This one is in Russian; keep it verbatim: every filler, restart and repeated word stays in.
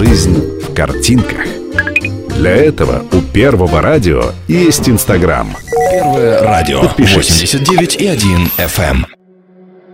жизнь в картинках. Для этого у Первого радио есть Инстаграм. Первое радио. Подпишись. восемьдесят девять и один эф эм.